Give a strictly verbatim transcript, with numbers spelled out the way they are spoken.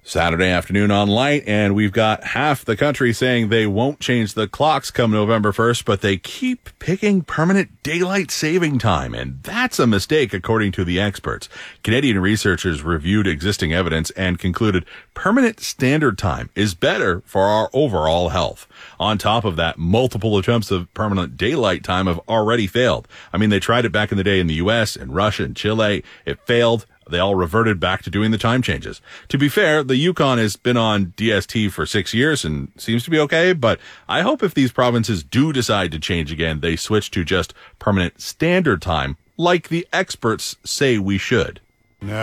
Saturday afternoon on Light, and we've got half the country saying they won't change the clocks come November first, but they keep picking permanent daylight saving time, and that's a mistake, according to the experts. Canadian researchers reviewed existing evidence and concluded permanent standard time is better for our overall health. On top of that, multiple attempts of permanent daylight time have already failed. I mean, they tried it back in the day in the U S, in Russia, and Chile. It failed. They all reverted back to doing the time changes. To be fair, the Yukon has been on D S T for six years and seems to be okay, but I hope if these provinces do decide to change again, they switch to just permanent standard time, like the experts say we should.